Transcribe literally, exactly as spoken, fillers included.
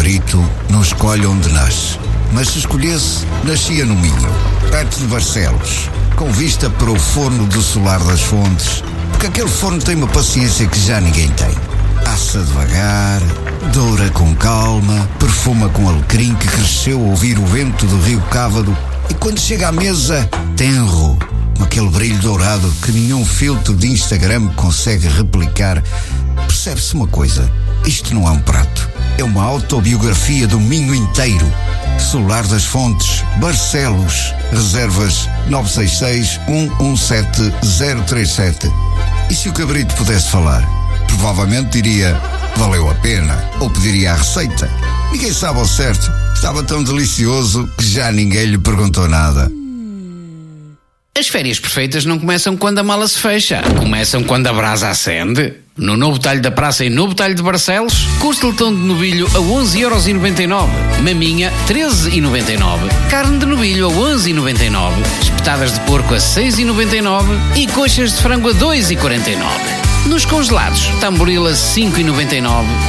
cabrito não escolhe onde nasce, mas se escolhesse, nascia no Minho, perto de Barcelos, com vista para o forno do Solar das Fontes, porque aquele forno tem uma paciência que já ninguém tem. Assa devagar, doura com calma, perfuma com alecrim que cresceu a ouvir o vento do rio Cávado, e quando chega à mesa, tenro, com aquele brilho dourado que nenhum filtro de Instagram consegue replicar. Percebe-se uma coisa, isto não é um prato, é uma autobiografia do Minho inteiro. Solar das Fontes, Barcelos. Reservas nove seis seis, um um sete, zero três sete. E se o cabrito pudesse falar? Provavelmente diria, valeu a pena, ou pediria a receita. Ninguém sabe ao certo, estava tão delicioso que já ninguém lhe perguntou nada. As férias perfeitas não começam quando a mala se fecha, começam quando a brasa acende. No Novo Talho da Praça e Novo Talho de Barcelos, costelão de novilho a onze euros e noventa e nove, maminha treze euros e noventa e nove, carne de novilho a onze euros e noventa e nove, espetadas de porco a seis euros e noventa e nove e coxas de frango a dois euros e quarenta e nove. Nos congelados, tamboril a cinco euros e noventa e nove,